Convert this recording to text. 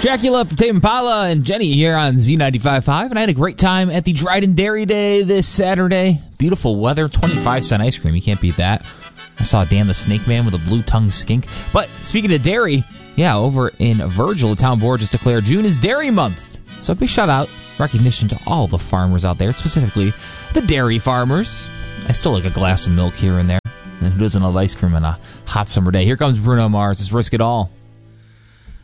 Dracula from Tame Impala and Jenny here on Z95.5, and I had a great time at the Dryden Dairy Day this Saturday. Beautiful weather, 25-cent ice cream. You can't beat that. I saw Dan the Snake Man with a blue-tongued skink. But speaking of dairy, yeah, over in Virgil, the town board just declared June is Dairy Month. So a big shout-out, recognition to all the farmers out there, specifically the dairy farmers. I still like a glass of milk here and there. And who doesn't love ice cream on a hot summer day? Here comes Bruno Mars. Let's risk it all.